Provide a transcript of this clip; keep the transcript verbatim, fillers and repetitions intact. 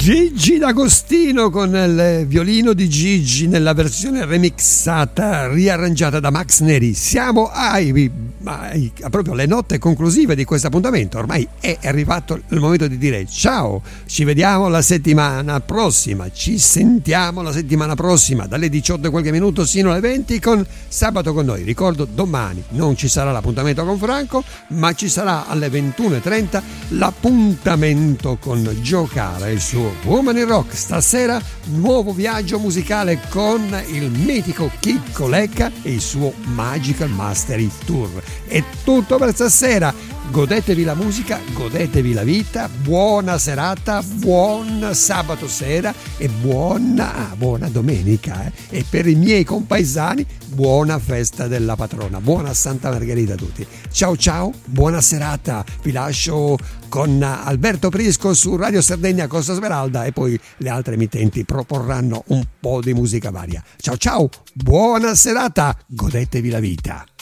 Gigi D'Agostino con il violino di Gigi nella versione remixata, riarrangiata da Max Neri. Siamo ai, ai proprio alle note conclusive di questo appuntamento. Ormai è arrivato il momento di dire ciao, ci vediamo la settimana prossima, ci sentiamo la settimana prossima dalle diciotto e qualche minuto sino alle venti con Sabato con noi. Ricordo, domani non ci sarà l'appuntamento con Franco, ma ci sarà alle ventuno e trenta l'appuntamento con Giocare, il suo Woman in Rock. Stasera nuovo viaggio musicale con il mitico Chicco Lecca e il suo Magical Mastery Tour. È tutto per stasera, godetevi la musica, godetevi la vita, buona serata, buon sabato sera e buona, buona domenica, eh? E per i miei compaesani buona festa della patrona, buona Santa Margherita a tutti. Ciao ciao, buona serata, vi lascio con Alberto Prisco su Radio Sardegna Costa Smeralda e poi le altre emittenti proporranno un po' di musica varia. Ciao ciao, buona serata, godetevi la vita.